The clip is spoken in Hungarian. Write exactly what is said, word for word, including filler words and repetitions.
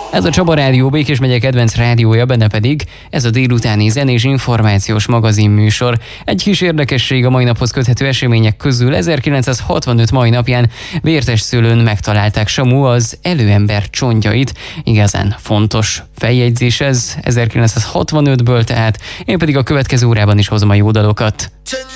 Ez a Csaba Rádió, Békés megye kedvenc rádiója, benne pedig ez a délutáni zenés információs magazin műsor. Egy kis érdekesség a mai naphoz köthető események közül: ezerkilencszázhatvanöt mai napján Vértesszőlőn megtalálták Samu az előember csontjait. Igazán fontos feljegyzés ez ezerkilencszázhatvanötből, tehát én pedig a következő órában is hozom a jó dalokat.